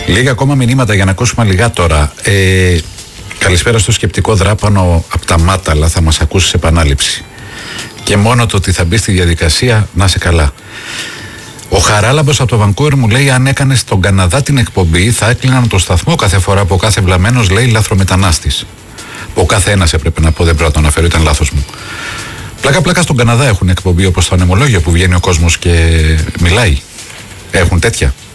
Λίγα ακόμα μηνύματα για να ακούσουμε λιγά τώρα. Καλησπέρα στο σκεπτικό Δράπανο από τα Μάταλα, θα μας ακούσει σε επανάληψη. Και μόνο το ότι θα μπει στη διαδικασία, να είσαι καλά. Ο Χαράλαμπος από το Βανκούβερ μου λέει: αν έκανε στον Καναδά την εκπομπή, θα έκλειναν το σταθμό κάθε φορά που ο κάθε βλαμμένος λέει λαθρομετανάστης. Ο κάθε ένας έπρεπε να πω, δεν πρέπει να το αναφέρω, ήταν λάθος μου. Πλάκα-πλάκα στον Καναδά έχουν εκπομπή όπως το Ανεμολόγιο που βγαίνει ο κόσμος και μιλάει. Έχουν τέτοια.